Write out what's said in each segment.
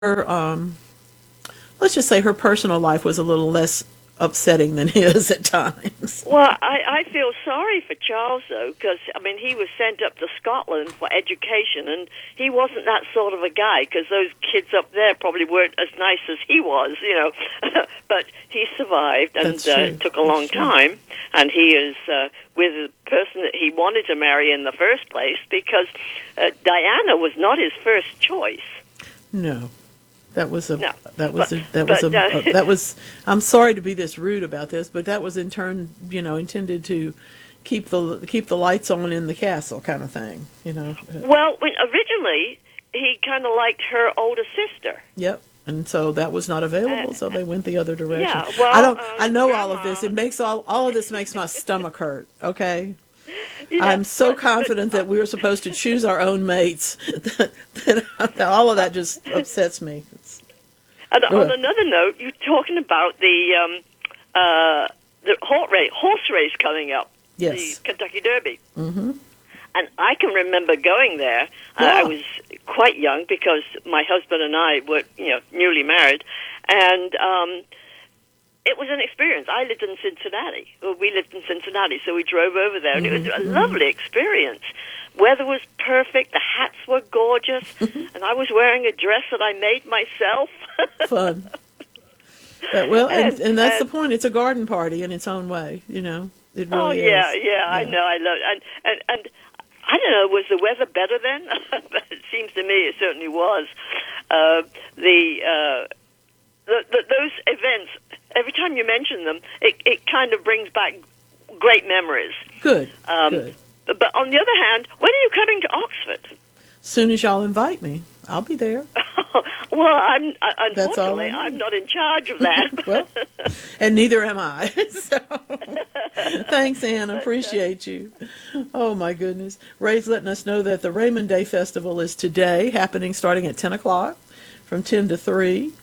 her, let's just say her personal life was a little less upsetting than his at times. Well, I feel sorry for Charles, though, because, I mean, he was sent up to Scotland for education, and he wasn't that sort of a guy, because those kids up there probably weren't as nice as he was, you know. But he survived, and it took a long time, and he is with the person that he wanted to marry in the first place, because Diana was not his first choice. No. That was No. I'm sorry to be this rude about this, but that was in turn, intended to keep the lights on in the castle kind of thing, Well, originally he kind of liked her older sister. Yep. And so that was not available, so they went the other direction. Yeah, well, I know all of this. It makes all of this makes my stomach hurt, okay? Yeah, I'm so confident that we were supposed to choose our own mates that all of that just upsets me. And on another note, you're talking about the horse race coming up, yes, the Kentucky Derby. Mm-hmm. And I can remember going there. I was quite young because my husband and I were, newly married, and it was an experience. I lived in Cincinnati. Well, we lived in Cincinnati, so we drove over there, and it was a lovely experience. Weather was perfect. The hats were gorgeous, and I was wearing a dress that I made myself. Fun. And that's the point. It's a garden party in its own way, It really is. I know. I love it. And I don't know, was the weather better then? But it seems to me it certainly was. Those events, every time you mention them, it kind of brings back great memories. Good. Good. But on the other hand, when are you coming to Oxford? Soon as y'all invite me, I'll be there. Well, unfortunately, I'm not in charge of that. Well, and neither am I. So, thanks, Ann. Appreciate you. Oh, my goodness. Ray's letting us know that the Raymond Day Festival is today, happening starting at 10 o'clock from 10 to 3.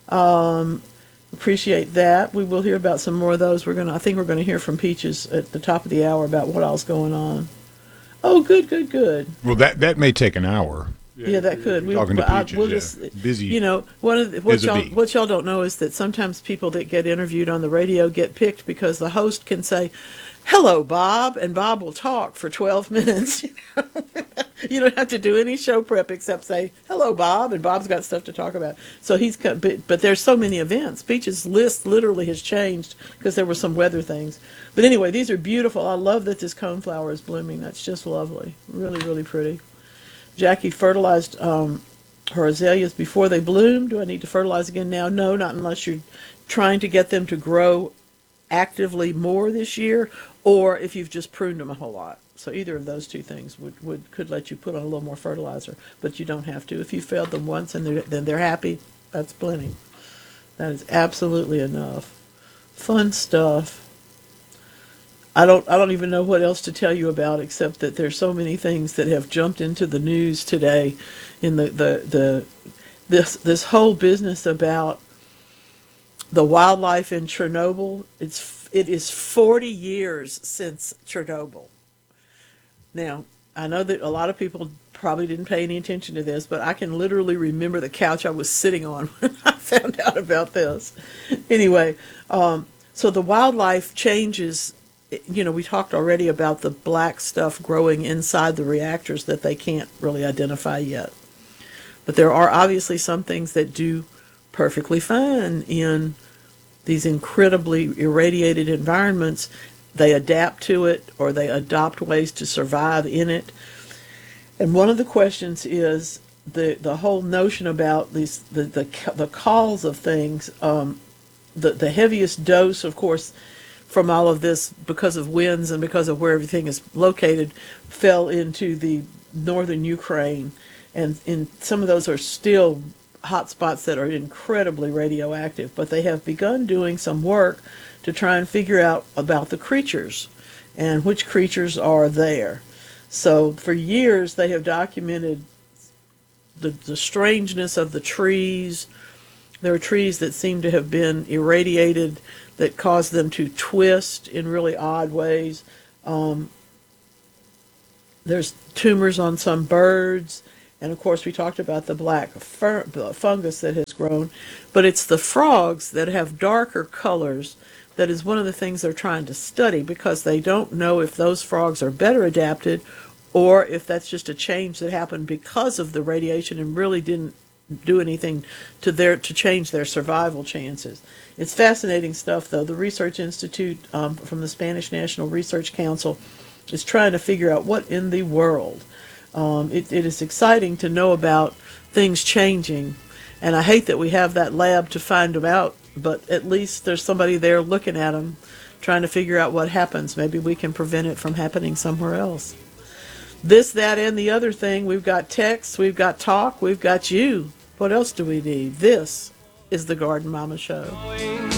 Appreciate that. We will hear about some more of those. I think we're going to hear from Peaches at the top of the hour about what else going on. Oh, good. Well, that may take an hour. Yeah, that could. Talking to Peaches, we'll just busy. What y'all don't know is that sometimes people that get interviewed on the radio get picked because the host can say, "Hello, Bob," and Bob will talk for 12 minutes. You don't have to do any show prep except say, "Hello, Bob," and Bob's got stuff to talk about. So but there's so many events. Peach's list literally has changed because there were some weather things. But anyway, these are beautiful. I love that this coneflower is blooming. That's just lovely. Really, really pretty. Jackie fertilized her azaleas before they bloom. Do I need to fertilize again now? No, not unless you're trying to get them to grow actively more this year, or if you've just pruned them a whole lot. So either of those two things could let you put on a little more fertilizer, but you don't have to. If you fed them once and then they're happy, that's plenty. That is absolutely enough. Fun stuff. I don't even know what else to tell you about except that there's so many things that have jumped into the news today in this whole business about the wildlife in Chernobyl. It is 40 years since Chernobyl. Now, I know that a lot of people probably didn't pay any attention to this, but I can literally remember the couch I was sitting on when I found out about this. Anyway, so the wildlife changes. We talked already about the black stuff growing inside the reactors that they can't really identify yet. But there are obviously some things that do perfectly fine in these incredibly irradiated environments. They adapt to it, or they adopt ways to survive in it. And one of the questions is the whole notion about the calls of things. The heaviest dose, of course, from all of this, because of winds and because of where everything is located, fell into the northern Ukraine. And some of those are still hot spots that are incredibly radioactive. But they have begun doing some work to try and figure out about the creatures and which creatures are there. So for years they have documented the strangeness of the trees. There are trees that seem to have been irradiated that cause them to twist in really odd ways. There's tumors on some birds, And of course, we talked about the black fungus that has grown, but it's the frogs that have darker colors that is one of the things they're trying to study, because they don't know if those frogs are better adapted or if that's just a change that happened because of the radiation and really didn't do anything to change their survival chances. It's fascinating stuff, though. The Research Institute from the Spanish National Research Council is trying to figure out what in the world. It is exciting to know about things changing, and I hate that we have that lab to find them out, but at least there's somebody there looking at them, trying to figure out what happens. Maybe we can prevent it from happening somewhere else. This, that, and the other thing. We've got texts, we've got talk, we've got you. What else do we need? This is the Garden Mama Show.